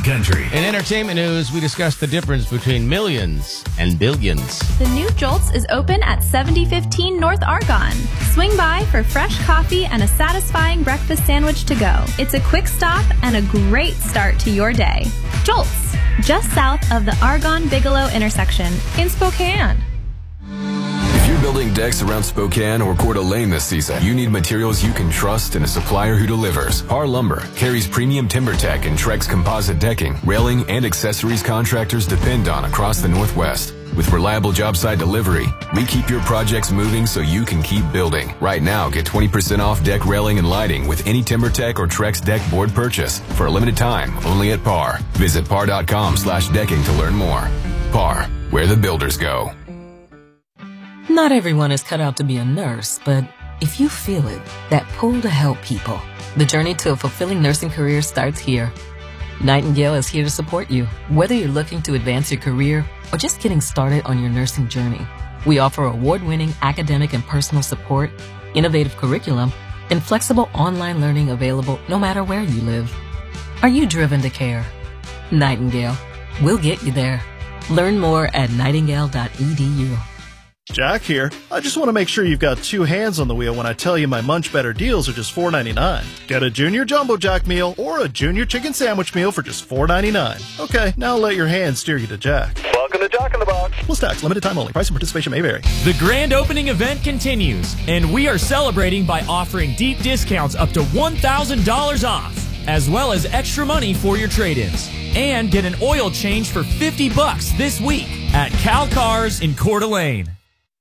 Country. In entertainment news, we discuss the difference between millions and billions. The new Jolts is open at 7015 North Argonne. Swing by for fresh coffee and a satisfying breakfast sandwich to go. It's a quick stop and a great start to your day. Jolts, just south of the Argonne-Bigelow intersection in Spokane. If you're building decks around Spokane or Coeur d'Alene this season, you need materials you can trust and a supplier who delivers. Our Lumber carries premium TimberTech and Trex composite decking, railing, and accessories contractors depend on across the Northwest. With reliable job site delivery, we keep your projects moving so you can keep building. Right now, get 20% off deck railing and lighting with any TimberTech or Trex deck board purchase for a limited time only at Par. Visit par.com/decking to learn more. Par, where the builders go. Not everyone is cut out to be a nurse, but if you feel it, that pull to help people, the journey to a fulfilling nursing career starts here. Nightingale is here to support you, whether you're looking to advance your career or just getting started on your nursing journey. We offer award-winning academic and personal support, innovative curriculum, and flexible online learning available no matter where you live. Are you driven to care? Nightingale. We'll get you there. Learn more at nightingale.edu. Jack here. I just want to make sure you've got two hands on the wheel when I tell you my Munch Better deals are just $4.99. Get a Junior Jumbo Jack meal or a Junior Chicken Sandwich meal for just $4.99. Okay, now let your hands steer you to Jack. Welcome to Jack in the Box. Plus tax, limited time only. Price and participation may vary. The grand opening event continues, and we are celebrating by offering deep discounts up to $1,000 off, as well as extra money for your trade-ins. And get an oil change for $50 this week at Cal Cars in Coeur d'Alene.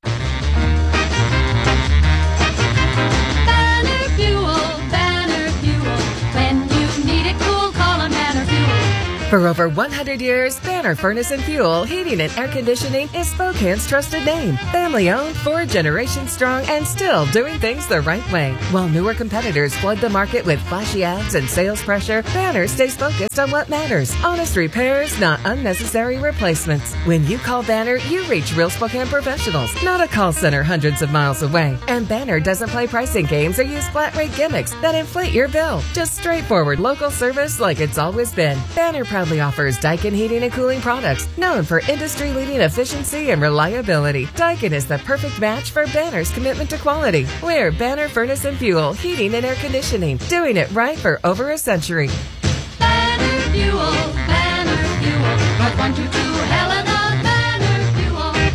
For over 100 years, Banner Furnace and Fuel Heating and Air Conditioning is Spokane's trusted name. Family owned, 4 generations strong, and still doing things the right way. While newer competitors flood the market with flashy ads and sales pressure, Banner stays focused on what matters. Honest repairs, not unnecessary replacements. When you call Banner, you reach real Spokane professionals, not a call center hundreds of miles away. And Banner doesn't play pricing games or use flat rate gimmicks that inflate your bill. Just straightforward local service like it's always been. Banner proudly offers Daikin Heating and Cooling products, known for industry-leading efficiency and reliability. Daikin is the perfect match for Banner's commitment to quality. We're Banner Furnace and Fuel Heating and Air Conditioning, doing it right for over a century. Banner Fuel, North 122 Helena, Banner Fuel.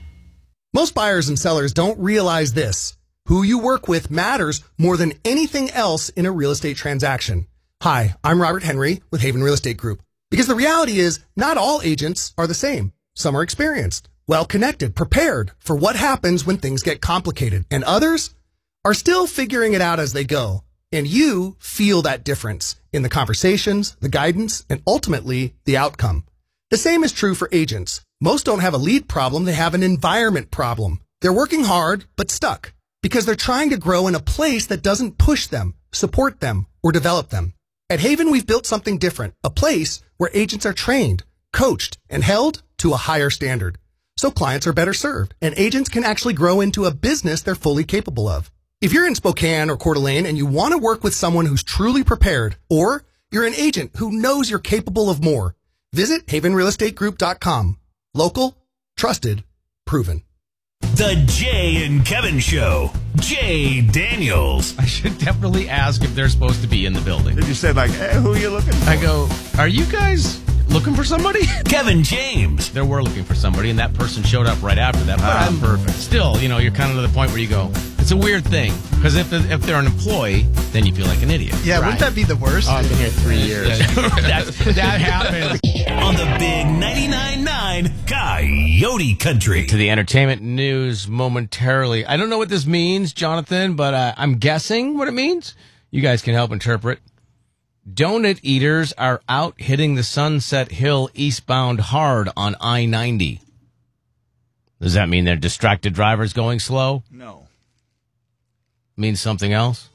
Most buyers and sellers don't realize this. Who you work with matters more than anything else in a real estate transaction. Hi, I'm Robert Henry with Haven Real Estate Group. Because the reality is, not all agents are the same. Some are experienced, well-connected, prepared for what happens when things get complicated. And others are still figuring it out as they go. And you feel that difference in the conversations, the guidance, and ultimately the outcome. The same is true for agents. Most don't have a lead problem, they have an environment problem. They're working hard, but stuck, because they're trying to grow in a place that doesn't push them, support them, or develop them. At Haven, we've built something different, a place where agents are trained, coached, and held to a higher standard. So clients are better served, and agents can actually grow into a business they're fully capable of. If you're in Spokane or Coeur d'Alene and you want to work with someone who's truly prepared, or you're an agent who knows you're capable of more, visit havenrealestategroup.com. Local, trusted, proven. The Jay and Kevin Show. Jay Daniels. I should definitely ask if they're supposed to be in the building. Did you say like, hey, who are you looking for? I go, are you guys looking for somebody? Kevin James. They were looking for somebody, and that person showed up right after that. But I'm perfect. Still, you're kind of to the point where you go, it's a weird thing. Because if they're an employee, then you feel like an idiot. Yeah, right. Wouldn't that be the worst? Oh, I've been here 3 years. that happens. On the big 99.9 Coyote Country. To the entertainment news momentarily. I don't know what this means, Jonathan, but I'm guessing what it means. You guys can help interpret. Donut eaters are out hitting the Sunset Hill eastbound hard on I-90. Does that mean they're distracted drivers going slow? No. Means something else?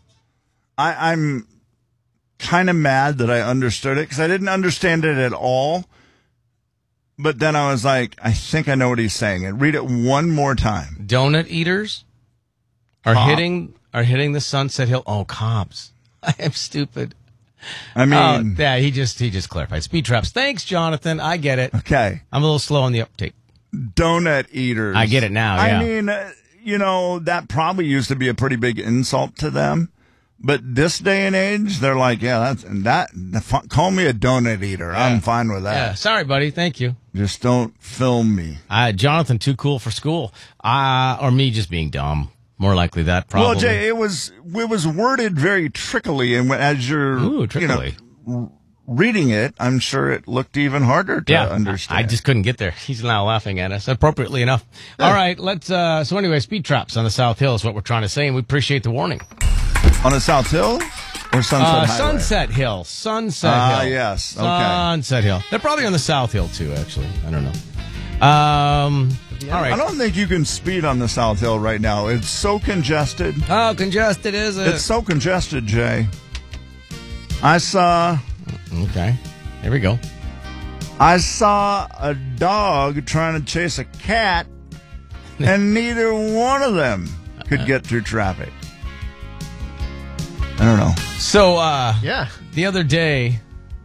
I'm kind of mad that I understood it because I didn't understand it at all. But then I was like, I think I know what he's saying. And read it one more time. Donut eaters are hitting the Sunset Hill. Oh, cops. I am stupid. I mean, yeah, he just clarified. Speed traps. Thanks, Jonathan. I get it. Okay. I'm a little slow on the uptake. Donut eaters. I get it now, yeah. I mean, that probably used to be a pretty big insult to them. But this day and age, they're like, yeah, call me a donut eater. Yeah. I'm fine with that. Yeah, sorry, buddy. Thank you. Just don't film me. Jonathan, too cool for school. Or me just being dumb. More likely that, probably. Well, Jay, it was worded very trickily, and as you're reading it, I'm sure it looked even harder to understand. I just couldn't get there. He's now laughing at us, appropriately enough. Yeah. All right, let's. So anyway, speed traps on the South Hill is what we're trying to say, and we appreciate the warning. On the South Hill or Sunset Highway? Sunset Hill. Sunset Hill. Yes. Okay. Sunset Hill. They're probably on the South Hill too. Actually, I don't know. All right. I don't think you can speed on the South Hill right now. It's so congested. Oh, congested is it? It's so congested, Jay. I saw. Okay. Here we go. I saw a dog trying to chase a cat, and neither one of them could get through traffic. I don't know. So, yeah. The other day,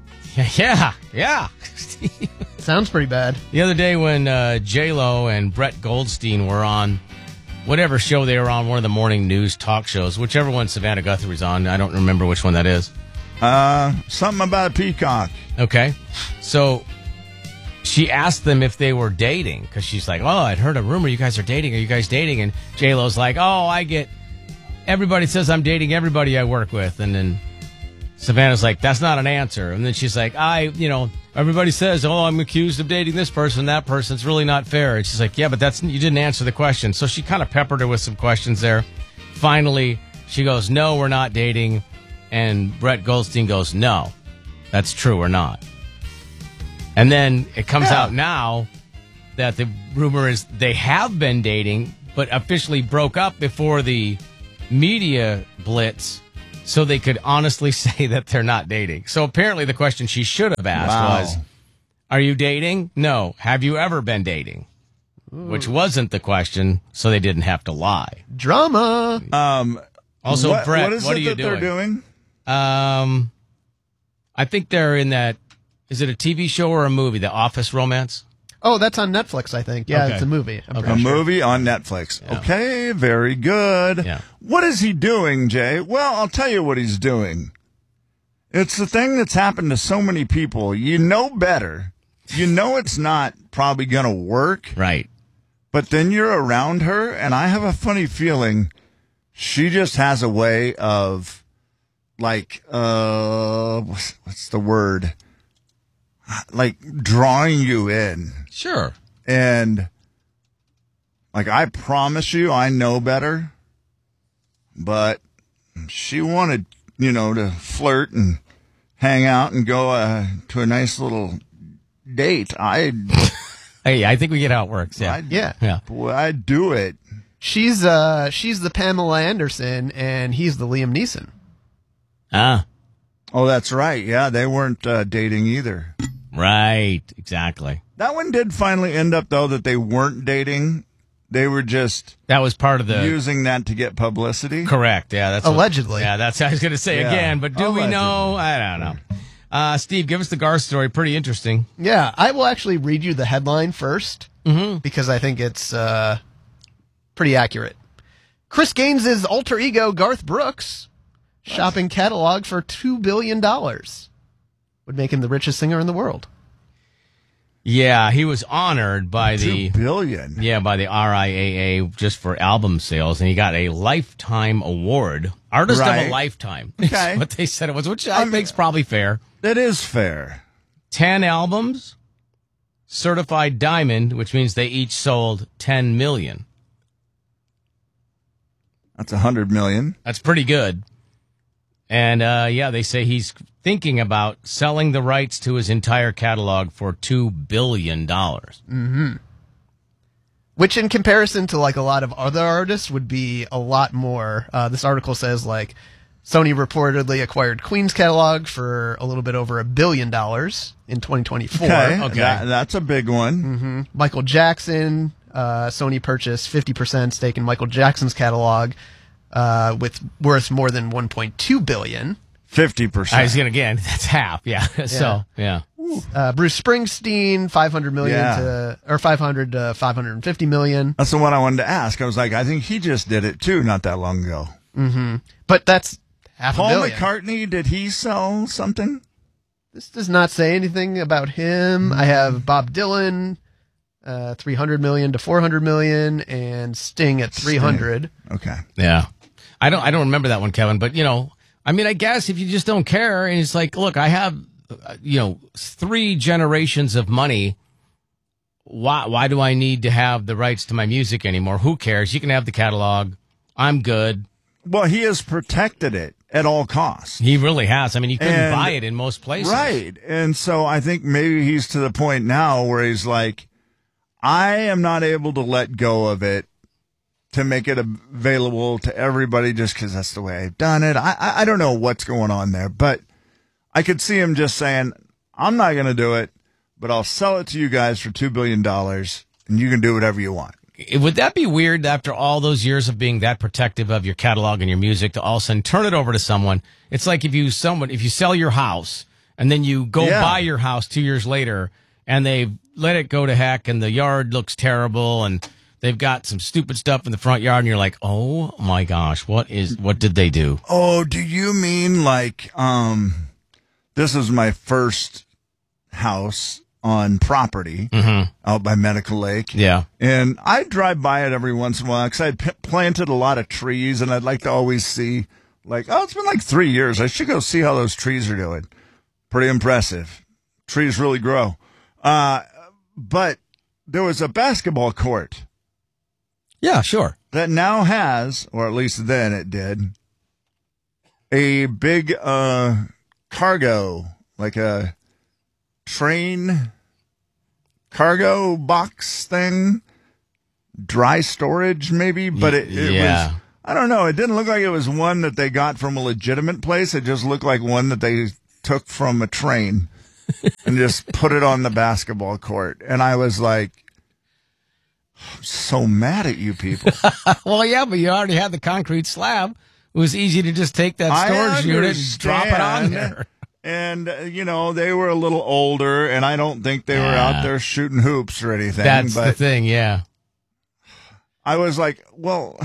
yeah. Sounds pretty bad. The other day when J-Lo and Brett Goldstein were on whatever show they were on, one of the morning news talk shows, whichever one Savannah Guthrie's on. I don't remember which one that is. Something about a peacock. Okay. So she asked them if they were dating because she's like, oh, I'd heard a rumor you guys are dating. Are you guys dating? And J-Lo's like, oh, everybody says I'm dating everybody I work with. And then Savannah's like, that's not an answer. And then she's like, everybody says, oh, I'm accused of dating this person, that person. It's really not fair. And she's like, yeah, but you didn't answer the question. So she kind of peppered her with some questions there. Finally, she goes, no, we're not dating. And Brett Goldstein goes, no, that's true, we're not. And then it comes out now that the rumor is they have been dating, but officially broke up before the media blitz so they could honestly say that they're not dating. So apparently the question she should have asked was, are you dating? No. Have you ever been dating? Ooh. Which wasn't the question, so they didn't have to lie. Drama. Also, Brett, what is what it are you that they're doing? I think they're in that. Is it a TV show or a movie? The Office Romance? Oh, that's on Netflix, I think. Yeah, okay. It's a movie. Movie on Netflix. Yeah. Okay, very good. Yeah. What is he doing, Jay? Well, I'll tell you what he's doing. It's the thing that's happened to so many people. You know better. You know it's not probably going to work. Right. But then you're around her, and I have a funny feeling she just has a way of, like, what's the word? Like, drawing you in. Sure. And, like, I promise you, I know better. But she wanted, to flirt and hang out and go to a nice little date. Hey, I think we get how it works. Yeah. Yeah. Boy, I'd do it. She's the Pamela Anderson, and he's the Liam Neeson. Ah. Oh, that's right. Yeah, they weren't dating either. Right. Exactly. That one did finally end up, though, that they weren't dating. They were just that was part of the using that to get publicity. Correct. Yeah, that's allegedly. That's what I was going to say again. But do we know? I don't know. Steve, give us the Garth story. Pretty interesting. Yeah, I will actually read you the headline first because I think it's pretty accurate. Chris Gaines' alter ego, Garth Brooks, shopping catalog for $2 billion. Would make him the richest singer in the world. Yeah, he was honored by $2 billion. Yeah, by the RIAA just for album sales, and he got a lifetime award, artist of a lifetime. Okay, that's what they said it was, which I think's probably fair. That is fair. 10 albums, certified diamond, which means they each sold 10 million. That's 100 million. That's pretty good. And, they say he's thinking about selling the rights to his entire catalog for $2 billion. Mm-hmm. Which in comparison to like a lot of other artists would be a lot more. This article says like Sony reportedly acquired Queen's catalog for a little bit over $1 billion in 2024. Okay. That's a big one. Mm-hmm. Michael Jackson, Sony purchased 50% stake in Michael Jackson's catalog. With worth more than $1.2 billion 50%. I was again, that's half. Yeah. So, yeah. Bruce Springsteen, 500 million Yeah. or 500 to 550 million. That's the one I wanted to ask. I was like, I think he just did it too, not that long ago. Mm-hmm. But that's half Paul a million. McCartney, did he sell something? This does not say anything about him. I have Bob Dylan, 300 million to 400 million, and Sting at 300. Okay. Yeah. I don't remember that one, Kevin, but I mean, I guess if you just don't care and it's like, look, I have, 3 generations of money. Why do I need to have the rights to my music anymore? Who cares? You can have the catalog. I'm good. Well, he has protected it at all costs. He really has. I mean, you couldn't buy it in most places. Right. And so I think maybe he's to the point now where he's like, I am not able to let go of it to make it available to everybody just because that's the way I've done it. I don't know what's going on there, but I could see him just saying, I'm not going to do it, but I'll sell it to you guys for $2 billion and you can do whatever you want. Would that be weird after all those years of being that protective of your catalog and your music to all of a sudden turn it over to someone? It's like if you sell your house and then you go buy your house 2 years later and they let it go to heck and the yard looks terrible and they've got some stupid stuff in the front yard and you're like, oh my gosh, what did they do? Oh, do you mean like, this is my first house on property out by Medical Lake. Yeah. And I drive by it every once in a while because I planted a lot of trees and I'd like to always see like, oh, it's been like 3 years. I should go see how those trees are doing. Pretty impressive. Trees really grow. But there was a basketball court. Yeah, sure. That now has, or at least then it did, a big cargo, like a train cargo box thing, dry storage maybe, but it was, I don't know, it didn't look like it was one that they got from a legitimate place. It just looked like one that they took from a train and just put it on the basketball court. And I was like, I'm so mad at you people. Well, yeah, but you already had the concrete slab. It was easy to just take that storage unit and drop it on there. And, they were a little older, and I don't think they were out there shooting hoops or anything. That's but the thing, yeah. I was like, well,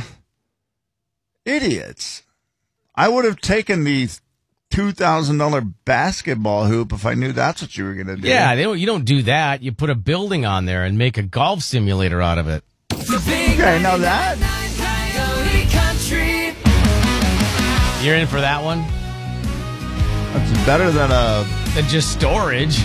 idiots. I would have taken the $2,000 basketball hoop if I knew that's what you were going to do. Yeah, you don't do that. You put a building on there and make a golf simulator out of it. Okay, now that. You're in for that one? That's better than just storage.